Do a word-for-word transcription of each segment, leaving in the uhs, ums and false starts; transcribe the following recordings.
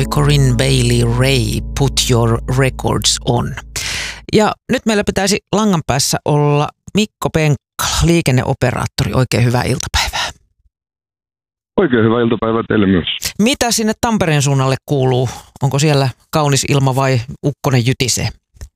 Corinne Bailey Rae, Put Your Records On. Ja nyt meillä pitäisi langan päässä olla Mikko Penkkala, liikenneoperaattori. Oikein hyvää iltapäivää. Oikein hyvää iltapäivää teille myös. Mitä sinne Tampereen suunnalle kuuluu? Onko siellä kaunis ilma vai ukkonen jytisee?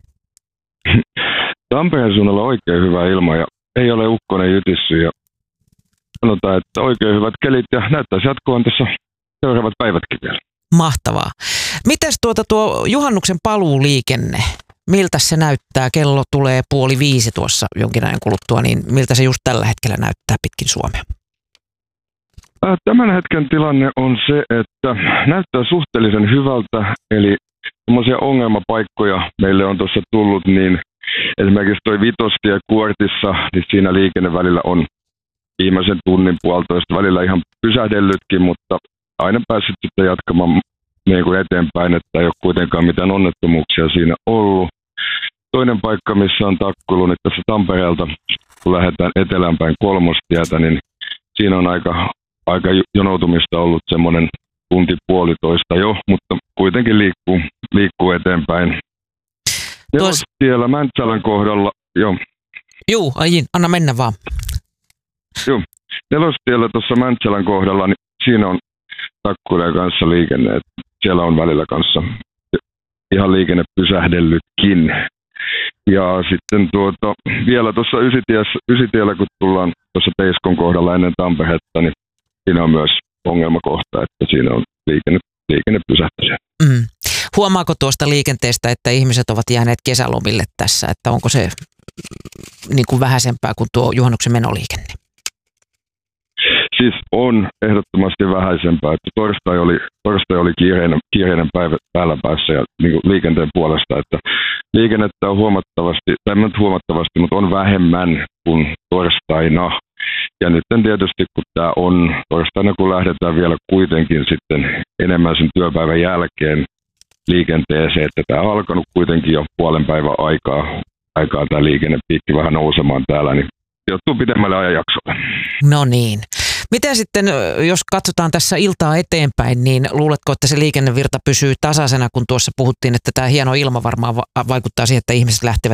Tampereen suunnalla oikein hyvä ilma ja ei ole ukkonen jytissy. Ja sanotaan, että oikein hyvät kelit ja näyttäisi jatkuvan tässä seuraavat päivätkin vielä. Mahtavaa. Mites tuota tuo juhannuksen paluuliikenne? Miltä se näyttää? Kello tulee puoli viisi tuossa jonkin ajan kuluttua, niin miltä se just tällä hetkellä näyttää pitkin Suomea? Tämän hetken tilanne on se, että näyttää suhteellisen hyvältä, eli semmoisia ongelmapaikkoja meille on tuossa tullut, niin esimerkiksi toi Vitostie Kuortissa, niin siinä liikenne välillä on viimeisen tunnin puolitoista välillä ihan pysähdellytkin, mutta aina päässyt sitten jatkamaan niin kuin eteenpäin, että ei ole kuitenkaan mitään onnettomuuksia siinä ollut. Toinen paikka, missä on takkuilu, niin tässä Tampereelta, kun lähdetään eteläänpäin Kolmostietä, niin siinä on aika, aika jonoutumista ollut semmoinen tunti puolitoista jo, mutta kuitenkin liikkuu, liikkuu eteenpäin. Nelostiellä Mäntsälän kohdalla, joo. Juu, ai, anna mennä vaan. Joo, Nelostiellä tuossa Mäntsälän kohdalla, niin siinä on takkuilee kanssa liikenne, että siellä on välillä kanssa ihan liikenne pysähdellytkin. Ja sitten tuota, vielä tuossa Ysitiellä, kun tullaan tuossa Teiskon kohdalla ennen Tamperetta, niin siinä on myös ongelmakohta, että siinä on liikenne, liikenne pysähtäisiä. Mm. Huomaako tuosta liikenteestä, että ihmiset ovat jääneet kesälomille tässä, että onko se niin kuin vähäisempää kuin tuo juhannuksen menoliikenne? Siis on ehdottomasti vähäisempää, että torstai oli, torstai oli kiireinen, kiireinen päivä päällä päässä ja niin kuin liikenteen puolesta, että liikennettä on huomattavasti, tai nyt huomattavasti, mutta on vähemmän kuin torstaina. Ja nyt tietysti, kun tämä on torstaina, kun lähdetään vielä kuitenkin sitten enemmän sen työpäivän jälkeen liikenteeseen, että tämä on alkanut kuitenkin jo puolen päivän aikaa, aikaa tämä liikennepiikki vähän nousemaan täällä, niin joutuu pidemmälle ajanjaksolle. No niin. Miten sitten, jos katsotaan tässä iltaa eteenpäin, niin luuletko, että se liikennevirta pysyy tasaisena, kun tuossa puhuttiin, että tämä hieno ilma varmaan vaikuttaa siihen, että ihmiset lähtevät